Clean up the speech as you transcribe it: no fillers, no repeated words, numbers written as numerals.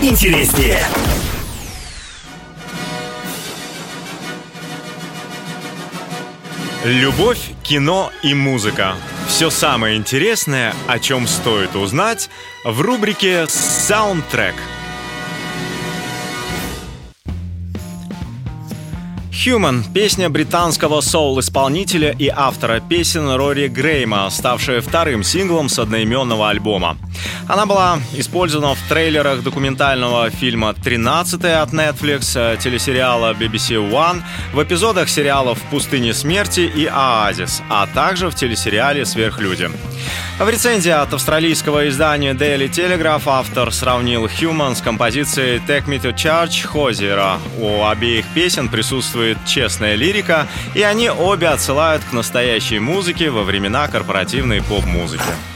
интереснее. Любовь, кино и музыка. Все самое интересное, о чем стоит узнать, в рубрике «Саундтрек». «Human» — песня британского соул-исполнителя и автора песен Рори Грейма, ставшая вторым синглом с одноименного альбома. Она была использована в трейлерах документального фильма «13-е» от Netflix, телесериала BBC One, в эпизодах сериалов «В пустыне смерти» и «Оазис», а также в телесериале «Сверхлюди». В рецензии от австралийского издания Daily Telegraph автор сравнил «Human» с композицией «Take Me to Church» Хозера. У обеих песен присутствует честная лирика, и они обе отсылают к настоящей музыке во времена корпоративной поп-музыки.